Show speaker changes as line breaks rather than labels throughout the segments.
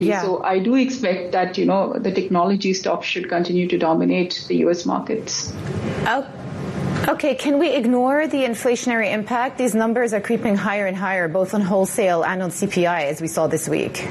Yeah.
So I do expect that, the technology stocks should continue to dominate the U.S. markets.
Okay, can we ignore the inflationary impact? These numbers are creeping higher and higher, both on wholesale and on CPI, as we saw this week.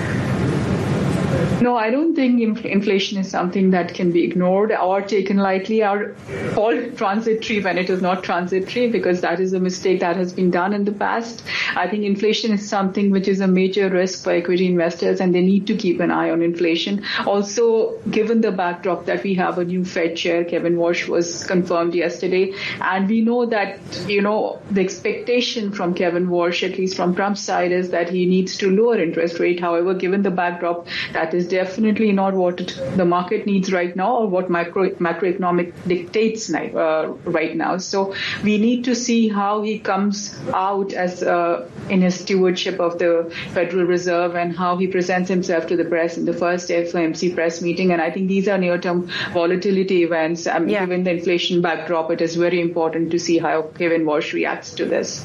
No, I don't think inflation is something that can be ignored or taken lightly or called transitory when it is not transitory, because that is a mistake that has been done in the past. I think inflation is something which is a major risk for equity investors, and they need to keep an eye on inflation. Also, given the backdrop that we have a new Fed chair, Kevin Warsh was confirmed yesterday, and we know that, the expectation from Kevin Warsh, at least from Trump's side, is that he needs to lower interest rate. However, given the backdrop, that is definitely not what the market needs right now or what macroeconomic dictates right now. So we need to see how he comes out as in his stewardship of the Federal Reserve and how he presents himself to the press in the first FOMC press meeting. And I think these are near-term volatility events. Given the inflation backdrop, it is very important to see how Kevin Warsh reacts to this.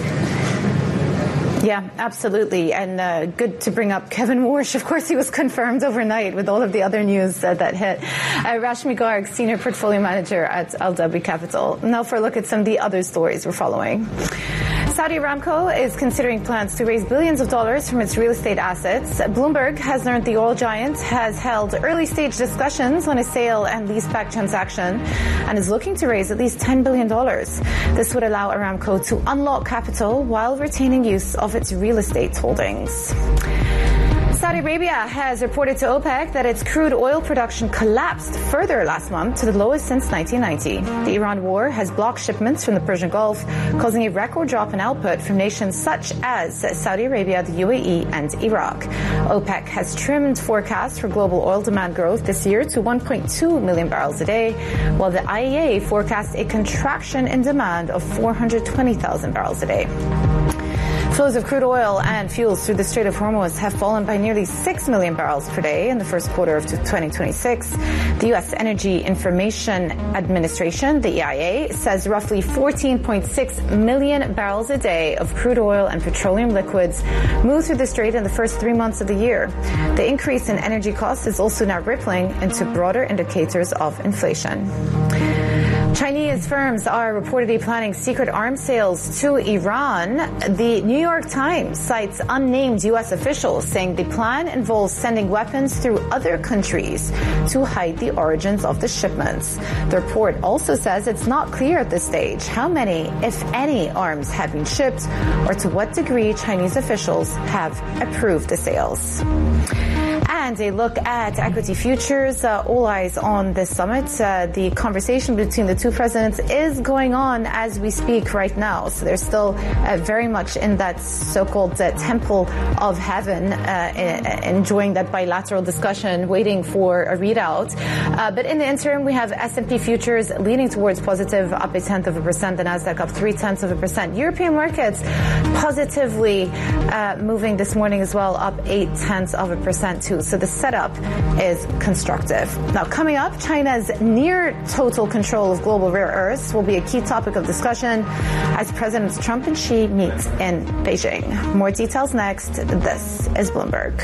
Yeah, absolutely. And good to bring up Kevin Warsh. Of course, he was confirmed overnight with all of the other news that hit. Rashmi Garg, Senior Portfolio Manager at LW Capital. Now for a look at some of the other stories we're following. Saudi Aramco is considering plans to raise billions of dollars from its real estate assets. Bloomberg has learned the oil giant has held early-stage discussions on a sale and leaseback transaction and is looking to raise at least $10 billion. This would allow Aramco to unlock capital while retaining use of its real estate holdings. Saudi Arabia has reported to OPEC that its crude oil production collapsed further last month to the lowest since 1990. The Iran war has blocked shipments from the Persian Gulf, causing a record drop in output from nations such as Saudi Arabia, the UAE, and Iraq. OPEC has trimmed forecasts for global oil demand growth this year to 1.2 million barrels a day, while the IEA forecasts a contraction in demand of 420,000 barrels a day. Flows of crude oil and fuels through the Strait of Hormuz have fallen by nearly 6 million barrels per day in the first quarter of 2026. The U.S. Energy Information Administration, the EIA, says roughly 14.6 million barrels a day of crude oil and petroleum liquids moved through the strait in the first 3 months of the year. The increase in energy costs is also now rippling into broader indicators of inflation. Chinese firms are reportedly planning secret arms sales to Iran. The New York Times cites unnamed U.S. officials saying the plan involves sending weapons through other countries to hide the origins of the shipments. The report also says it's not clear at this stage how many, if any, arms have been shipped or to what degree Chinese officials have approved the sales. And a look at equity futures. All eyes on this summit. The conversation between the two presidents is going on as we speak right now. So they're still very much in that so-called temple of heaven, enjoying that bilateral discussion, waiting for a readout. But in the interim, we have S&P futures leaning towards positive, up 0.1%. The Nasdaq up 0.3%. European markets positively moving this morning as well, up 0.8% too. So the setup is constructive. Now, coming up, China's near total control of global rare earths will be a key topic of discussion as Presidents Trump and Xi meet in Beijing. More details next. This is Bloomberg.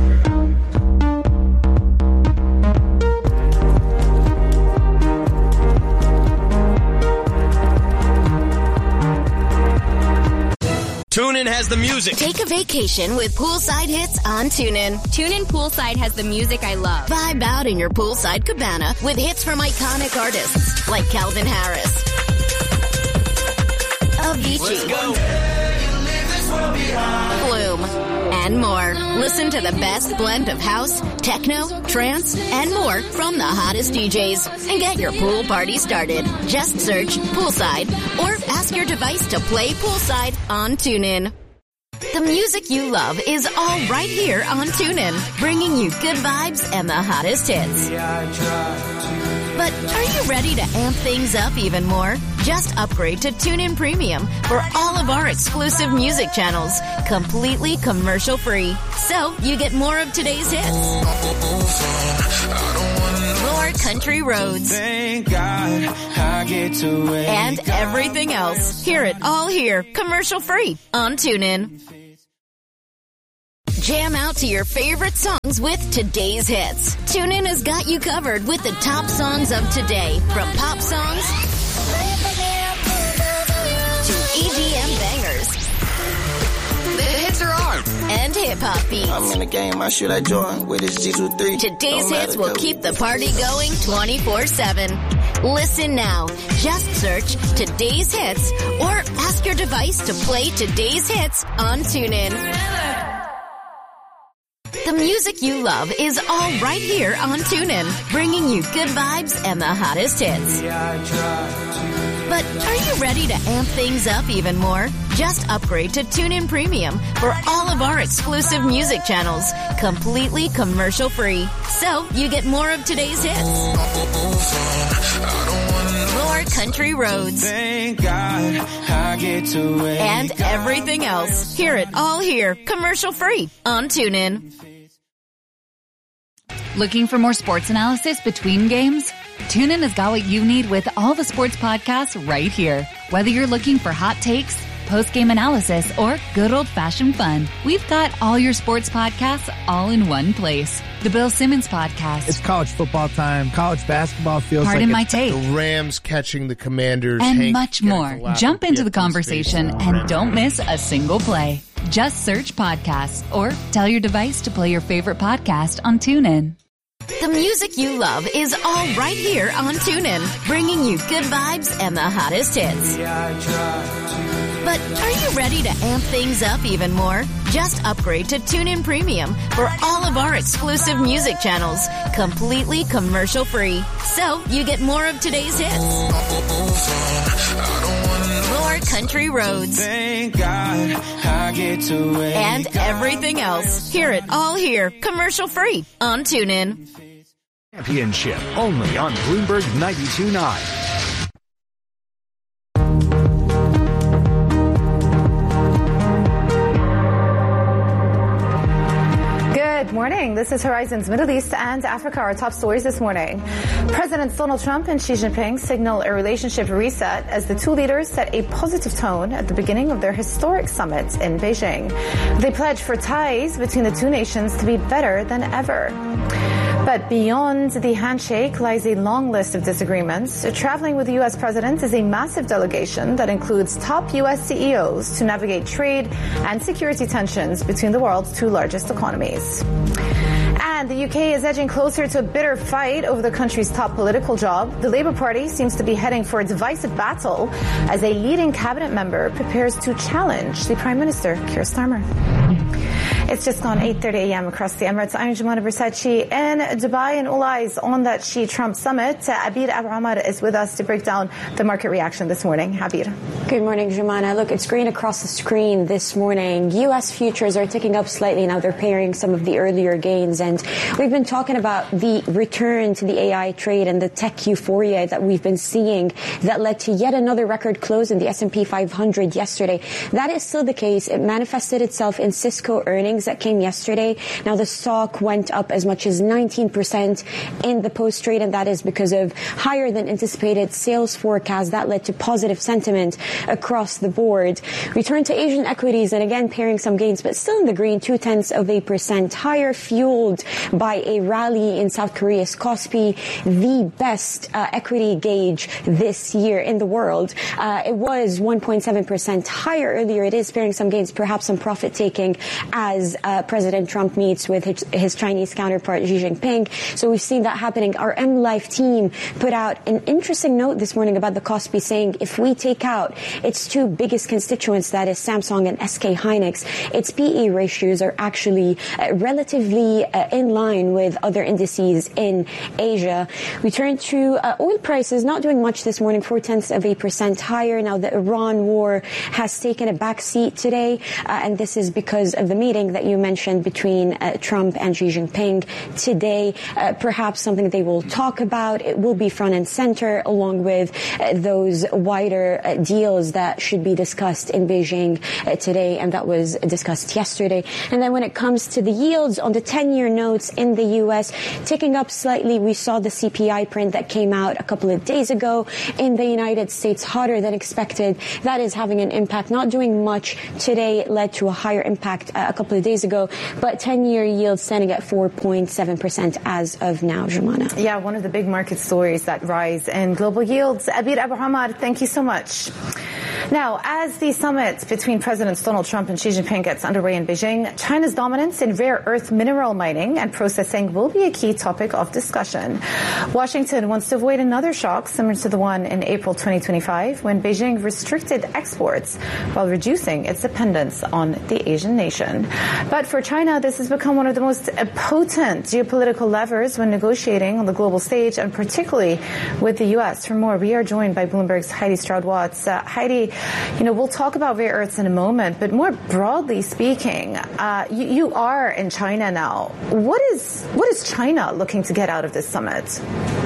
TuneIn has the music.
Take a vacation with poolside hits on TuneIn.
TuneIn Poolside has the music I love.
Vibe out in your poolside cabana with hits from iconic artists like Calvin Harris, Avicii, Flume, and more. Listen to the best blend of house, techno, trance, and more from the hottest DJs. And get your pool party started. Just search Poolside or ask your device to play Poolside on TuneIn. The music you love is all right here on TuneIn, bringing you good vibes and the hottest hits. But are you ready to amp things up even more? Just upgrade to TuneIn Premium for all of our exclusive music channels, completely commercial-free. So you get more of today's hits, more country roads,
thank God I get to
and everything else. Hear it all here, commercial-free on TuneIn. Jam out to your favorite songs with today's hits. TuneIn has got you covered with the top songs of today, from pop songs to EDM bangers.
The hits are on.
And hip-hop beats.
I'm in the game, I should I join with this G23.
Today's hits will keep the party going 24/7. Listen now. Just search Today's Hits or ask your device to play Today's Hits on TuneIn. The music you love is all right here on TuneIn, bringing you good vibes and the hottest hits. But are you ready to amp things up even more? Just upgrade to TuneIn Premium for all of our exclusive music channels, completely commercial-free. So you get more of today's hits, more country roads,
Thank God I get to wake
and everything else. Hear it all here, commercial-free on TuneIn.
Looking for more sports analysis between games? TuneIn has got what you need with all the sports podcasts right here. Whether you're looking for hot takes, post-game analysis, or good old-fashioned fun, we've got all your sports podcasts all in one place. The Bill Simmons Podcast.
It's college football time. College basketball feels
Pardon
like
my take.
The Rams catching the Commanders.
And
Hank
much more. Jump into the conversation and don't miss a single play. Just search podcasts or tell your device to play your favorite podcast on TuneIn.
The music you love is all right here on TuneIn, bringing you good vibes and the hottest hits. But are you ready to amp things up even more? Just upgrade to TuneIn Premium for all of our exclusive music channels, completely commercial-free. So you get more of today's hits, more country roads,
Thank God I get to wake
and everything else. Hear it all here, commercial-free on TuneIn.
Championship only on Bloomberg 92.9.
Good morning. This is Horizon's Middle East and Africa, our top stories this morning. Presidents Donald Trump and Xi Jinping signal a relationship reset as the two leaders set a positive tone at the beginning of their historic summit in Beijing. They pledge for ties between the two nations to be better than ever. But beyond the handshake lies a long list of disagreements. Traveling with the U.S. president is a massive delegation that includes top U.S. CEOs to navigate trade and security tensions between the world's two largest economies. And the UK is edging closer to a bitter fight over the country's top political job. The Labour Party seems to be heading for a divisive battle as a leading cabinet member prepares to challenge the Prime Minister, Keir Starmer. It's just gone 8:30 a.m. across the Emirates. I'm Jumana Versace in Dubai, and all eyes on that Xi-Trump summit. Abir Abu Amar is with us to break down the market reaction this morning. Abir.
Good morning, Jumana. Look, it's green across the screen this morning. U.S. futures are ticking up slightly now. They're pairing some of the earlier gains, and we've been talking about the return to the AI trade and the tech euphoria that we've been seeing that led to yet another record close in the S&P 500 yesterday. That is still the case. It manifested itself in Cisco earnings that came yesterday. Now, the stock went up as much as 19% in the post-trade, and that is because of higher than anticipated sales forecast that led to positive sentiment across the board. We turn to Asian equities, and again, pairing some gains, but still in the green, 0.2% higher, fueled by a rally in South Korea's Kospi, the best equity gauge this year in the world. It was 1.7% higher earlier. It is pairing some gains, perhaps some profit taking as President Trump meets with his Chinese counterpart Xi Jinping. So we've seen that happening. Our MLife team put out an interesting note this morning about the Kospi, saying if we take out its two biggest constituents, that is Samsung and SK Hynix, its PE ratios are actually relatively in line with other indices in Asia. We turn to oil prices, not doing much this morning, 0.4% higher. Now, the Iran war has taken a back seat today, and this is because of the meeting that you mentioned between Trump and Xi Jinping today. Perhaps something they will talk about. It will be front and center, along with those wider deals that should be discussed in Beijing today, and that was discussed yesterday. And then when it comes to the yields on the 10-year notes in the U.S., ticking up slightly. We saw the CPI print that came out a couple of days ago in the United States, hotter than expected. That is having an impact. Not doing much today. It led to a higher impact a couple of of days ago, but 10-year yield standing at 4.7% as of now, Jumana.
Yeah, one of the big market stories, that rise in global yields. Abir Abu-Hamad, thank you so much. Now, as the summit between Presidents Donald Trump and Xi Jinping gets underway in Beijing, China's dominance in rare earth mineral mining and processing will be a key topic of discussion. Washington wants to avoid another shock similar to the one in April 2025 when Beijing restricted exports while reducing its dependence on the Asian nation. But for China, this has become one of the most potent geopolitical levers when negotiating on the global stage, and particularly with the U.S. For more, we are joined by Bloomberg's Heidi Stroud-Watts. Heidi, we'll talk about rare earths in a moment, but more broadly speaking, you are in China now. What is China looking to get out of this summit?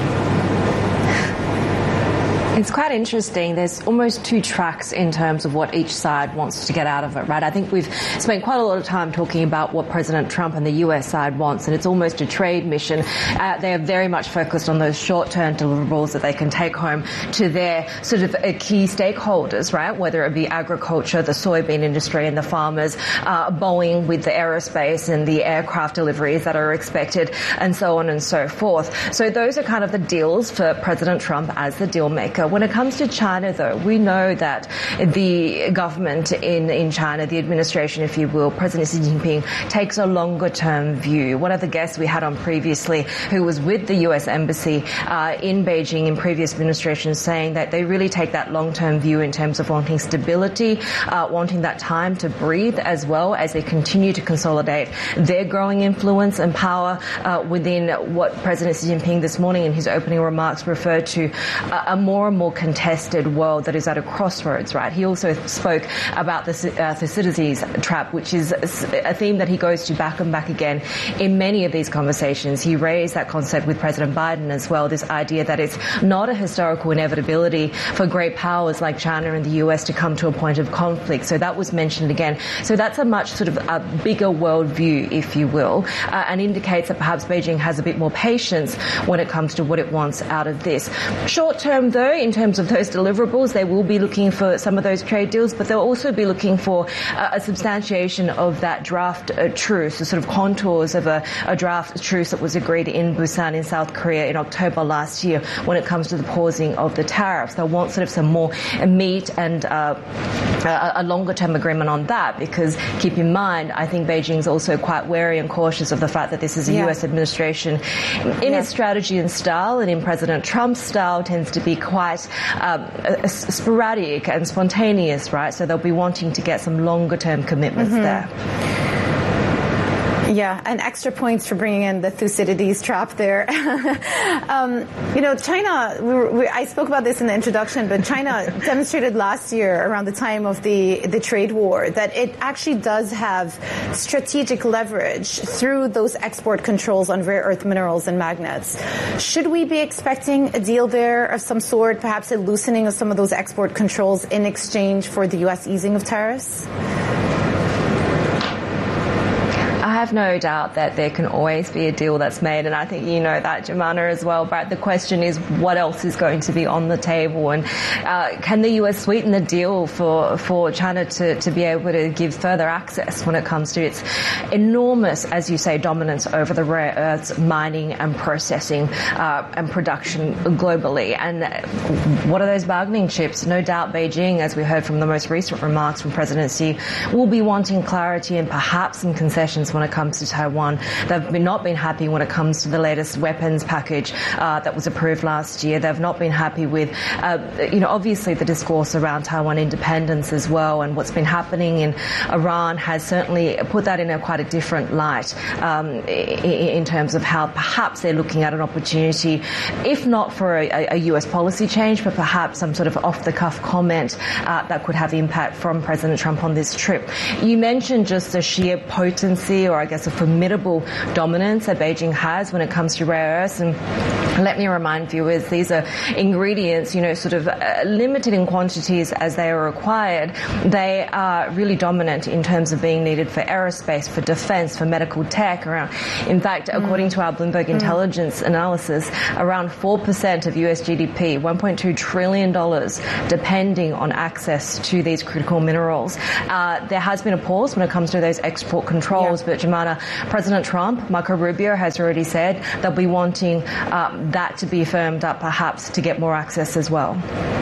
It's quite interesting. There's almost two tracks in terms of what each side wants to get out of it, right? I think we've spent quite a lot of time talking about what President Trump and the US side wants, and it's almost a trade mission. They are very much focused on those short-term deliverables that they can take home to their sort of key stakeholders, right? Whether it be agriculture, the soybean industry and the farmers, Boeing with the aerospace and the aircraft deliveries that are expected, and so on and so forth. So those are kind of the deals for President Trump as the deal maker. When it comes to China, though, we know that the government in China, the administration, if you will, President Xi Jinping, takes a longer-term view. One of the guests we had on previously, who was with the U.S. Embassy in Beijing in previous administrations, saying that they really take that long-term view in terms of wanting stability, wanting that time to breathe, as well as they continue to consolidate their growing influence and power within what President Xi Jinping this morning in his opening remarks referred to a more and more contested world that is at a crossroads, right? He also spoke about the Thucydides trap, which is a theme that he goes to back and back again in many of these conversations. He raised that concept with President Biden as well, this idea that it's not a historical inevitability for great powers like China and the US to come to a point of conflict. So that was mentioned again. So that's a much sort of a bigger worldview, if you will, and indicates that perhaps Beijing has a bit more patience when it comes to what it wants out of this. Short term, though, in terms of those deliverables, they will be looking for some of those trade deals, but they'll also be looking for a substantiation of that draft truce, the sort of contours of a draft truce that was agreed in Busan in South Korea in October last year when it comes to the pausing of the tariffs. They'll want sort of some more meat and a longer-term agreement on that, because keep in mind, I think Beijing's also quite wary and cautious of the fact that this is a U.S. administration in its strategy and style, and in President Trump's style tends to be quite sporadic and spontaneous, right? So they'll be wanting to get some longer-term commitments there.
Yeah, and extra points for bringing in the Thucydides trap there. China, I spoke about this in the introduction, but China demonstrated last year around the time of the trade war that it actually does have strategic leverage through those export controls on rare earth minerals and magnets. Should we be expecting a deal there of some sort, perhaps a loosening of some of those export controls in exchange for the U.S. easing of tariffs?
I have no doubt that there can always be a deal that's made, and I think you know that, Jumana, as well. But the question is, what else is going to be on the table, and can the US sweeten the deal for China to be able to give further access when it comes to its enormous, as you say, dominance over the rare earths mining and processing and production globally? And what are those bargaining chips? No doubt Beijing, as we heard from the most recent remarks from President Xi, will be wanting clarity and perhaps some concessions when it comes to Taiwan. They've not been happy when it comes to the latest weapons package that was approved last year. They've not been happy with, obviously the discourse around Taiwan independence as well, and what's been happening in Iran has certainly put that in quite a different light in terms of how perhaps they're looking at an opportunity, if not for a US policy change, but perhaps some sort of off-the-cuff comment that could have impact from President Trump on this trip. You mentioned just the sheer potency, or I guess, a formidable dominance that Beijing has when it comes to rare earths. And let me remind viewers, these are ingredients, sort of limited in quantities as they are required. They are really dominant in terms of being needed for aerospace, for defense, for medical tech. In fact, according to our Bloomberg intelligence analysis, around 4% of US GDP, $1.2 trillion, depending on access to these critical minerals. There has been a pause when it comes to those export controls, but Jemana, President Trump, Marco Rubio has already said they'll be wanting that to be firmed up perhaps to get more access as well.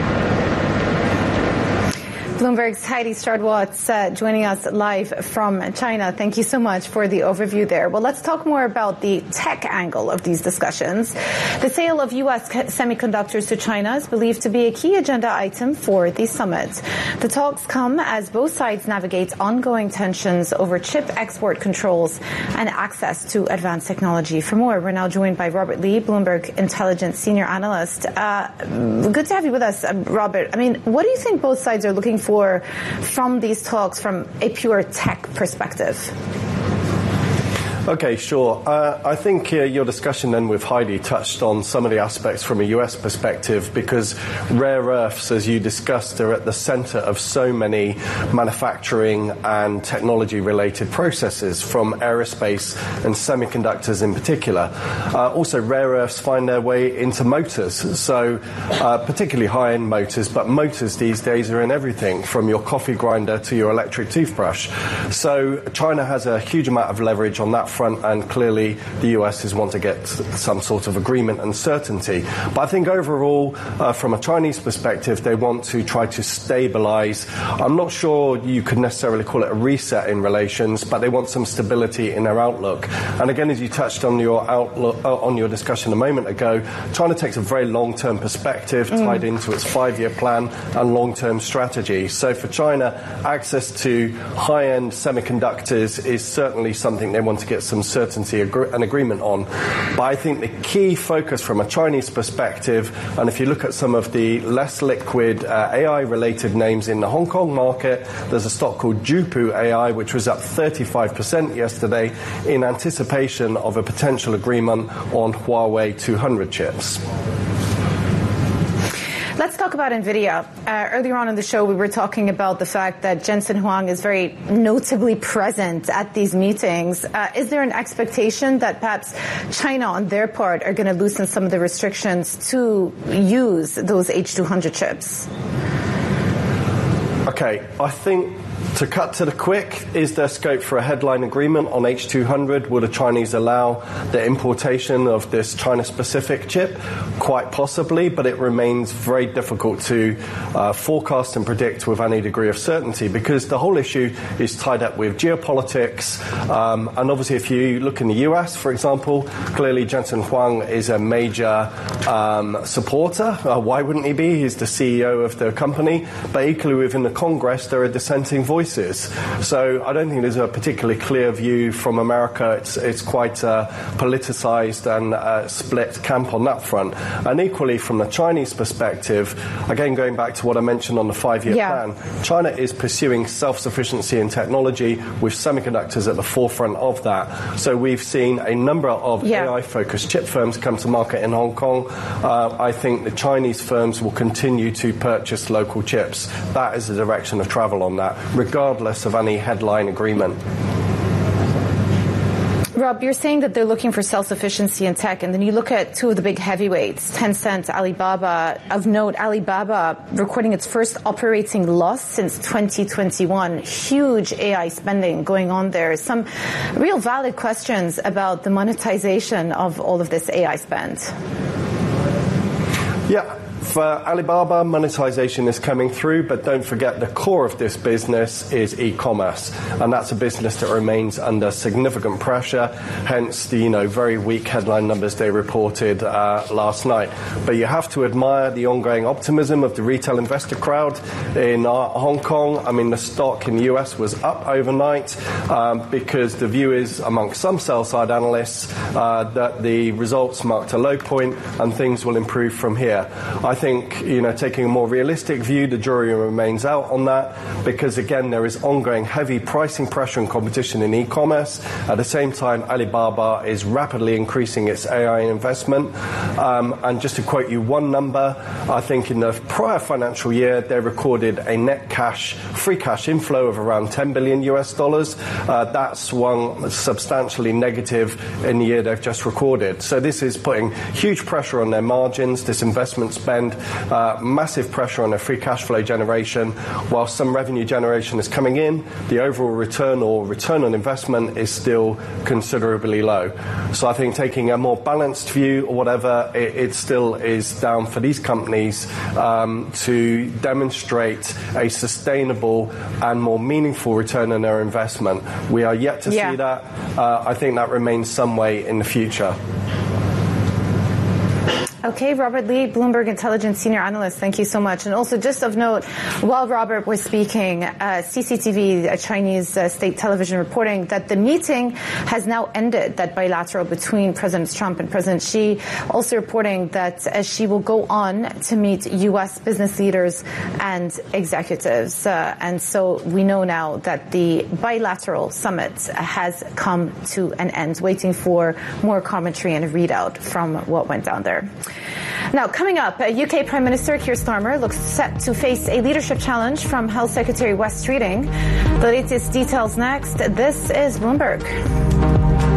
Bloomberg's Heidi Stroud-Watts joining us live from China. Thank you so much for the overview there. Well, let's talk more about the tech angle of these discussions. The sale of U.S. semiconductors to China is believed to be a key agenda item for the summit. The talks come as both sides navigate ongoing tensions over chip export controls and access to advanced technology. For more, we're now joined by Robert Lee, Bloomberg Intelligence Senior Analyst. Good to have you with us, Robert. I mean, what do you think both sides are looking for from these talks from a pure tech perspective?
Okay, sure. I think your discussion then with Heidi touched on some of the aspects from a US perspective, because rare earths, as you discussed, are at the center of so many manufacturing and technology related processes, from aerospace and semiconductors in particular. Also, rare earths find their way into motors, so particularly high-end motors, but motors these days are in everything from your coffee grinder to your electric toothbrush. So China has a huge amount of leverage on that front, and clearly the US is want to get some sort of agreement and certainty. But I think overall, from a Chinese perspective, they want to try to stabilize. I'm not sure you could necessarily call it a reset in relations, but they want some stability in their outlook. And again, as you touched on your outlook, on your discussion a moment ago, China takes a very long-term perspective tied into its 5-year plan and long-term strategy. So for China, access to high-end semiconductors is certainly something they want to get some certainty and agreement on. But I think the key focus from a Chinese perspective, and if you look at some of the less liquid AI-related names in the Hong Kong market, there's a stock called Jupu AI, which was up 35% yesterday in anticipation of a potential agreement on Huawei 200 chips.
Let's talk about NVIDIA. Earlier on in the show, we were talking about the fact that Jensen Huang is very notably present at these meetings. Is there an expectation that perhaps China, on their part, are going to loosen some of the restrictions to use those H200 chips?
Okay, I think to cut to the quick, is there scope for a headline agreement on H200? Will the Chinese allow the importation of this China-specific chip? Quite possibly, but it remains very difficult to forecast and predict with any degree of certainty, because the whole issue is tied up with geopolitics. And obviously, if you look in the US, for example, clearly Jensen Huang is a major supporter. Why wouldn't he be? He's the CEO of the company. But equally within the Congress, there are dissenting voices. So I don't think there's a particularly clear view from America. It's quite politicized and split camp on that front. And equally from the Chinese perspective, again going back to what I mentioned on the 5-year plan, China is pursuing self-sufficiency in technology with semiconductors at the forefront of that. So we've seen a number of AI-focused chip firms come to market in Hong Kong. I think the Chinese firms will continue to purchase local chips. That is the direction of travel on that, regardless of any headline agreement.
Rob, you're saying that they're looking for self-sufficiency in tech, and then you look at two of the big heavyweights, Tencent, Alibaba. Of note, Alibaba recording its first operating loss since 2021. Huge AI spending going on there. Some real valid questions about the monetization of all of this AI spend.
Yeah. For Alibaba, monetization is coming through, but don't forget the core of this business is e-commerce, and that's a business that remains under significant pressure, hence the very weak headline numbers they reported last night. But you have to admire the ongoing optimism of the retail investor crowd in Hong Kong. I mean, the stock in the US was up overnight because the view is amongst some sell-side analysts that the results marked a low point and things will improve from here. I think, taking a more realistic view, the jury remains out on that because, again, there is ongoing heavy pricing pressure and competition in e-commerce. At the same time, Alibaba is rapidly increasing its AI investment. And just to quote you one number, I think in the prior financial year, they recorded a net free cash inflow of around $10 billion US. That swung substantially negative in the year they've just recorded. So this is putting huge pressure on their margins, this investment spend, massive pressure on their free cash flow generation. While some revenue generation is coming in, the overall return or return on investment is still considerably low. So I think taking a more balanced view or whatever, it still is down for these companies to demonstrate a sustainable and more meaningful return on their investment. We are yet to see that. I think that remains some way in the future.
Okay, Robert Lee, Bloomberg Intelligence Senior Analyst, thank you so much. And also, just of note, while Robert was speaking, CCTV, a Chinese state television, reporting that the meeting has now ended, that bilateral between President Trump and President Xi, also reporting that Xi will go on to meet U.S. business leaders and executives. And so we know now that the bilateral summit has come to an end, waiting for more commentary and a readout from what went down there. Now, coming up, UK Prime Minister Keir Starmer looks set to face a leadership challenge from Health Secretary Wes Streeting. The latest details next. This is Bloomberg.